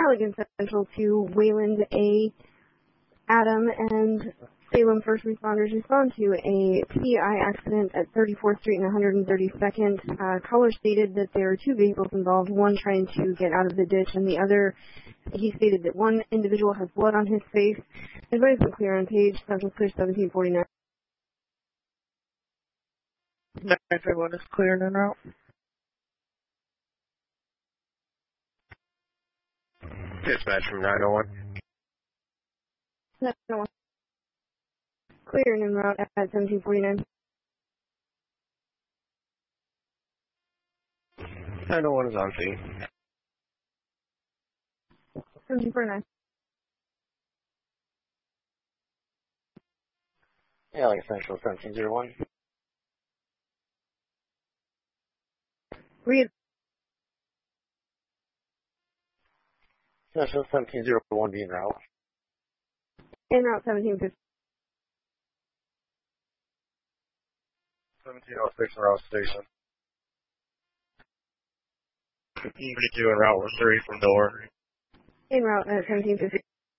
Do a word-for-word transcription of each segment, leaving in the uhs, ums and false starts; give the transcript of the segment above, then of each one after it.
Allegan Central to Wayland A. Adam and Salem first responders respond to a P I accident at thirty-fourth Street and one hundred thirty-second. Uh, caller stated that there are two vehicles involved, one trying to get out of the ditch and the other, he stated that one individual has blood on his face. Advice is clear on page, Central Clear seventeen forty-nine. Everyone is clear en route. Dispatch from nine oh one. nine oh one. Clear en route at seventeen forty-nine. nine oh one is on scene. seventeen forty-nine. Allegan Central seventeen oh one. Read. Central seventeen oh one being route. En route seventeen fifty. seventeen oh six route station. fifty-two en route three from door. En route at seventeen fifty.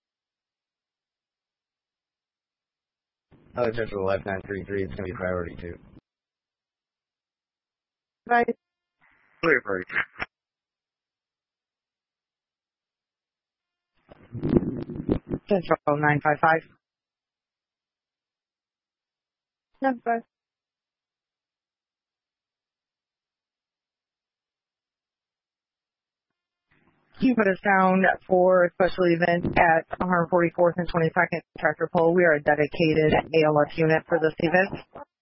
Allegan Central left nine three three, it's going to be priority two. Bye. Clear break. Central nine five five. No, bye. Can you put us down for a special event at one forty-fourth and twenty-second Tractor Pull? We are a dedicated A L S unit for this event.